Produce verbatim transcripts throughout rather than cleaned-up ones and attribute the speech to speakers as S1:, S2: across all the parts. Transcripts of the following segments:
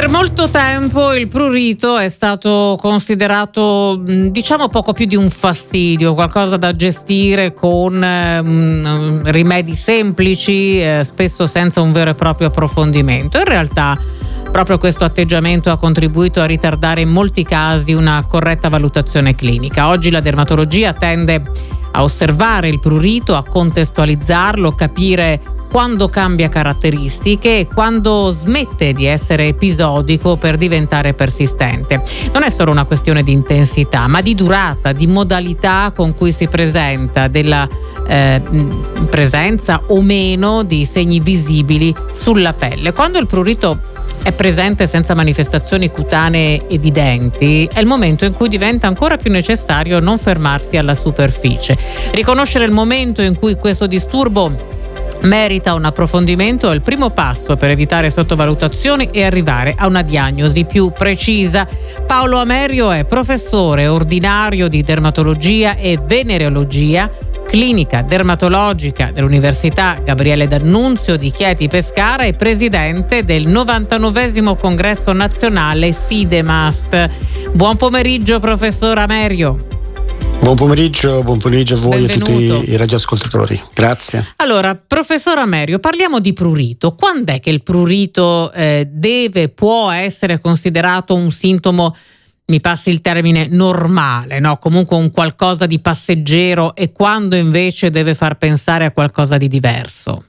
S1: Per molto tempo il prurito è stato considerato, diciamo, poco più di un fastidio, qualcosa da gestire con eh, rimedi semplici, eh, spesso senza un vero e proprio approfondimento. In realtà proprio questo atteggiamento ha contribuito a ritardare in molti casi una corretta valutazione clinica. Oggi la dermatologia tende a osservare il prurito, a contestualizzarlo, capire quando cambia caratteristiche e quando smette di essere episodico per diventare persistente. Non è solo una questione di intensità, ma di durata, di modalità con cui si presenta, della eh, presenza o meno di segni visibili sulla pelle. Quando il prurito è presente senza manifestazioni cutanee evidenti, è il momento in cui diventa ancora più necessario non fermarsi alla superficie. Riconoscere il momento in cui questo disturbo merita un approfondimento è il primo passo per evitare sottovalutazioni e arrivare a una diagnosi più precisa. Paolo Amerio è professore ordinario di dermatologia e venereologia, clinica dermatologica dell'Università Gabriele D'Annunzio di Chieti Pescara e presidente del novantanovesimo congresso nazionale SIDEMAST. Buon pomeriggio, professor Amerio.
S2: Buon pomeriggio, buon pomeriggio a voi.
S1: Benvenuto.
S2: E a tutti i radioascoltatori. Grazie.
S1: Allora, professor Amerio, parliamo di prurito. Quando è che il prurito eh, deve, può essere considerato un sintomo, mi passi il termine, normale, no? Comunque un qualcosa di passeggero, e quando invece deve far pensare a qualcosa di diverso?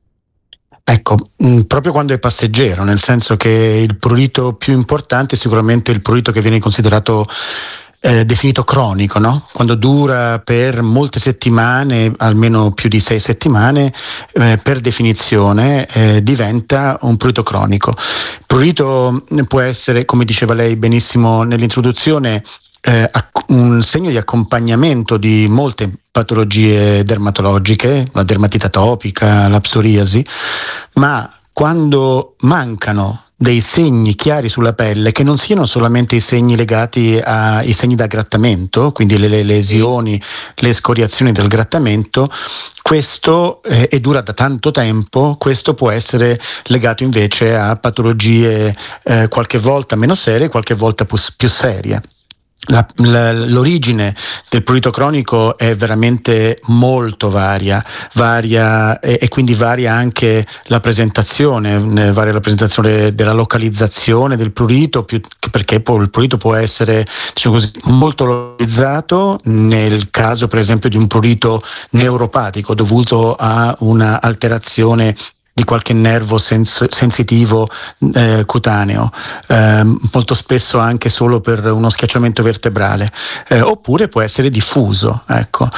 S2: Ecco, mh, proprio quando è passeggero, nel senso che il prurito più importante è sicuramente il prurito che viene considerato Eh, definito cronico, no? Quando dura per molte settimane, almeno più di sei settimane, eh, per definizione eh, diventa un prurito cronico. Il prurito può essere, come diceva lei benissimo nell'introduzione, eh, un segno di accompagnamento di molte patologie dermatologiche, la dermatite atopica, la psoriasi, ma quando mancano dei segni chiari sulla pelle, che non siano solamente i segni legati ai segni da grattamento, quindi le, le lesioni, le scoriazioni del grattamento, questo eh, e dura da tanto tempo, questo può essere legato invece a patologie eh, qualche volta meno serie, qualche volta più, più serie. La, la, l'origine del prurito cronico è veramente molto varia, varia e, e quindi varia anche la presentazione, varia la presentazione della localizzazione del prurito, più, perché poi il prurito può essere, diciamo così, molto localizzato nel caso per esempio di un prurito neuropatico dovuto a una alterazione di qualche nervo sens- sensitivo eh, cutaneo, eh, molto spesso anche solo per uno schiacciamento vertebrale, eh, oppure può essere diffuso. Ecco.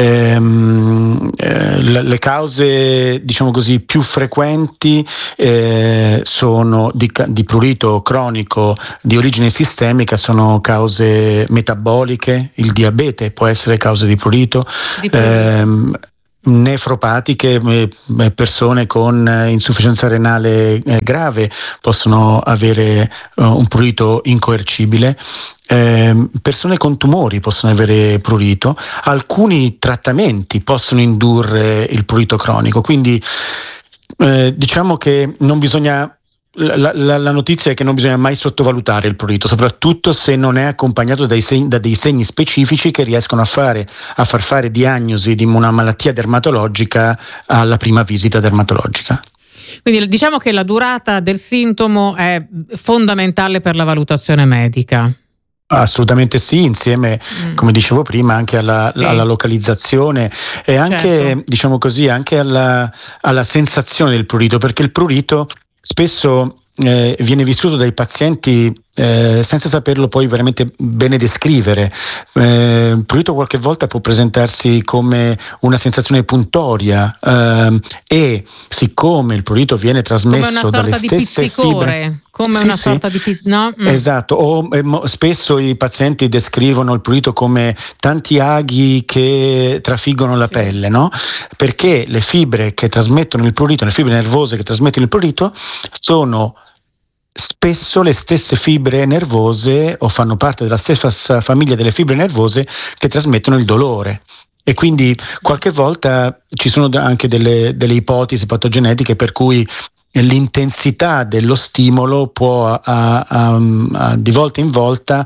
S2: Ehm, eh, le cause, diciamo così, più frequenti eh, sono di, di prurito cronico di origine sistemica, sono cause metaboliche, il diabete può essere causa di prurito. Di ehm, nefropatiche, persone con insufficienza renale grave possono avere un prurito incoercibile, eh, persone con tumori possono avere prurito, alcuni trattamenti possono indurre il prurito cronico, quindi eh, diciamo che non bisogna La, la, la notizia è che non bisogna mai sottovalutare il prurito, soprattutto se non è accompagnato dai segni, da dei segni specifici che riescono a fare a far fare diagnosi di una malattia dermatologica alla prima visita dermatologica.
S1: Quindi diciamo che la durata del sintomo è fondamentale per la valutazione medica.
S2: Assolutamente sì, insieme, mm. come dicevo prima, anche alla, sì. alla localizzazione e anche, certo. diciamo così, anche alla, alla sensazione del prurito, perché il prurito spesso eh, viene vissuto dai pazienti eh, senza saperlo poi veramente bene descrivere. Eh, il prurito qualche volta può presentarsi come una sensazione puntoria eh, e siccome il prurito viene trasmesso dalle stesse fibre,
S1: come
S2: sì,
S1: una
S2: sì,
S1: sorta di pizzicore, no? Mm.
S2: Esatto, o eh, mo, spesso i pazienti descrivono il prurito come tanti aghi che trafiggono la sì. pelle, no? Perché le fibre che trasmettono il prurito, le fibre nervose che trasmettono il prurito sono spesso le stesse fibre nervose o fanno parte della stessa famiglia delle fibre nervose che trasmettono il dolore. E quindi qualche volta ci sono anche delle, delle ipotesi patogenetiche per cui l'intensità dello stimolo può a, a, a, di volta in volta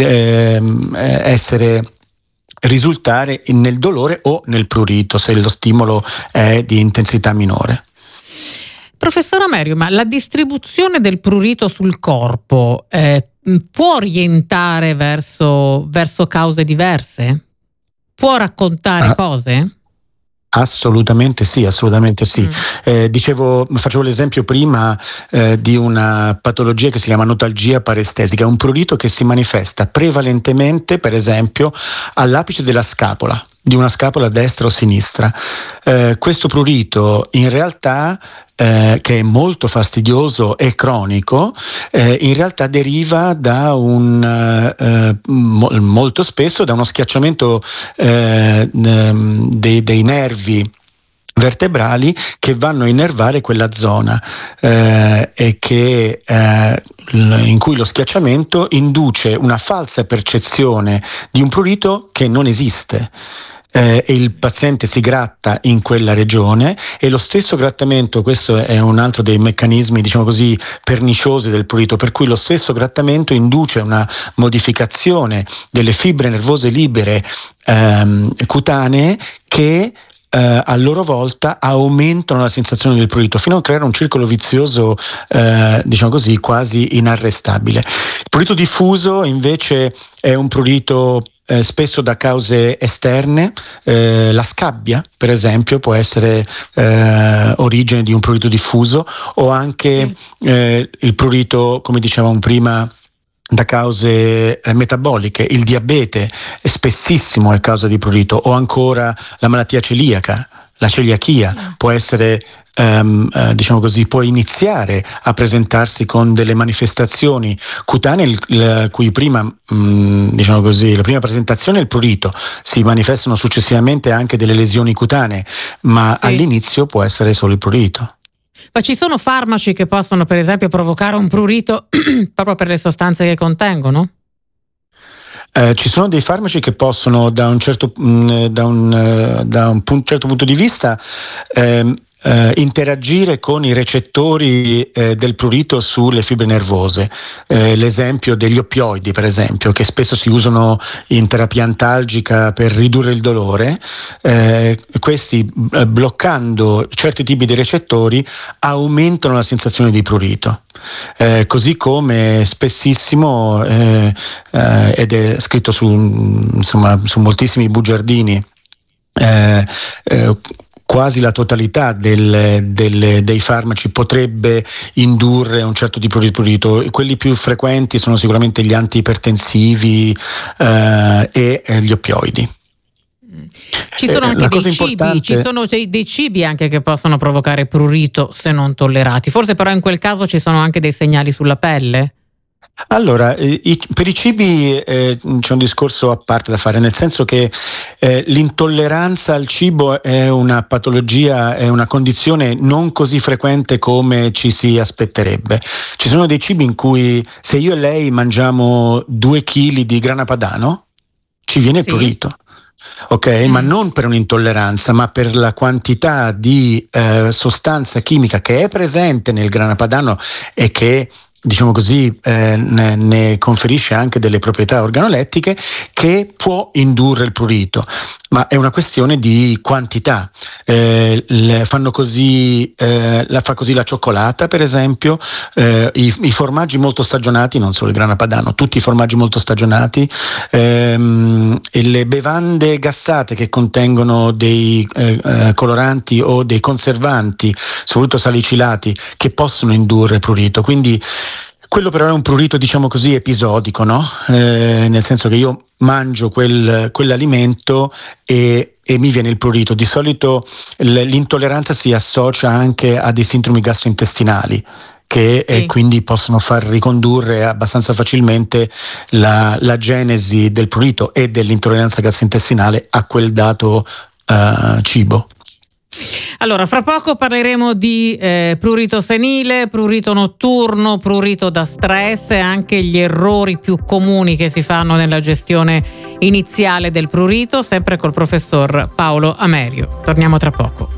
S2: eh, essere risultare nel dolore o nel prurito se lo stimolo è di intensità minore.
S1: Professor Amerio, ma la distribuzione del prurito sul corpo eh, può orientare verso, verso cause diverse? Può raccontare ah. cose?
S2: Assolutamente sì, assolutamente sì. Mm. Eh, dicevo, facevo l'esempio prima eh, di una patologia che si chiama notalgia parestesica, un prurito che si manifesta prevalentemente, per esempio, all'apice della scapola, di una scapola destra o sinistra. Eh, questo prurito in realtà Eh, che è molto fastidioso e cronico, eh, in realtà deriva da un eh, mo- molto spesso da uno schiacciamento eh, dei, dei nervi vertebrali che vanno a innervare quella zona eh, e che eh, in cui lo schiacciamento induce una falsa percezione di un prurito che non esiste. Eh, e il paziente si gratta in quella regione e lo stesso grattamento, questo è un altro dei meccanismi, diciamo così, perniciosi del prurito, per cui lo stesso grattamento induce una modificazione delle fibre nervose libere ehm, cutanee che Uh, a loro volta aumentano la sensazione del prurito fino a creare un circolo vizioso uh, diciamo così quasi inarrestabile. Il prurito diffuso invece è un prurito eh, spesso da cause esterne, eh, la scabbia per esempio può essere eh, origine di un prurito diffuso, o anche sì. eh, il prurito, come dicevamo prima, da cause eh, metaboliche. Il diabete è spessissimo è causa di prurito, o ancora la malattia celiaca, la celiachia mm. può essere Um, uh, diciamo così, può iniziare a presentarsi con delle manifestazioni cutanee il, il, cui prima um, diciamo così, la prima presentazione è il prurito, si manifestano successivamente anche delle lesioni cutanee, ma sì. all'inizio può essere solo il prurito.
S1: Ma ci sono farmaci che possono per esempio provocare un prurito proprio per le sostanze che contengono?
S2: Eh, ci sono dei farmaci che possono da un certo, mh, da un, uh, da un pun- certo punto di vista ehm, Uh, interagire con i recettori eh, del prurito sulle fibre nervose. Eh, l'esempio degli oppioidi, per esempio, che spesso si usano in terapia antalgica per ridurre il dolore, eh, questi eh, bloccando certi tipi di recettori aumentano la sensazione di prurito. Eh, così come spessissimo eh, eh, ed è scritto su, insomma, su moltissimi bugiardini, eh, eh, quasi la totalità del, del, dei farmaci potrebbe indurre un certo tipo di prurito. Quelli più frequenti sono sicuramente gli antiipertensivi eh, e eh, gli oppioidi.
S1: Ci sono eh, anche dei cibi, importante... ci sono dei, dei cibi anche che possono provocare prurito se non tollerati. Forse però in quel caso ci sono anche dei segnali sulla pelle?
S2: Allora, i, per i cibi eh, c'è un discorso a parte da fare, nel senso che eh, l'intolleranza al cibo è una patologia, è una condizione non così frequente come ci si aspetterebbe. Ci sono dei cibi in cui se io e lei mangiamo due chili di grana padano, ci viene sì. prurito. Ok, mm. ma non per un'intolleranza, ma per la quantità di eh, sostanza chimica che è presente nel grana padano e che, diciamo così, eh, ne, ne conferisce anche delle proprietà organolettiche che può indurre il prurito, ma è una questione di quantità. Eh, le, fanno così, eh, la fa così la cioccolata, per esempio, eh, i, i formaggi molto stagionati, non solo il grana padano, tutti i formaggi molto stagionati, ehm, e le bevande gassate che contengono dei eh, eh, coloranti o dei conservanti, soprattutto salicilati, che possono indurre prurito. Quindi quello però è un prurito, diciamo così, episodico, no? Eh, nel senso che io mangio quel, quell'alimento e, e mi viene il prurito. Di solito l'intolleranza si associa anche a dei sindromi gastrointestinali che sì. eh, quindi possono far ricondurre abbastanza facilmente la, la genesi del prurito e dell'intolleranza gastrointestinale a quel dato uh, cibo.
S1: Allora, fra poco parleremo di eh, prurito senile, prurito notturno, prurito da stress e anche gli errori più comuni che si fanno nella gestione iniziale del prurito, sempre col professor Paolo Amerio. Torniamo tra poco.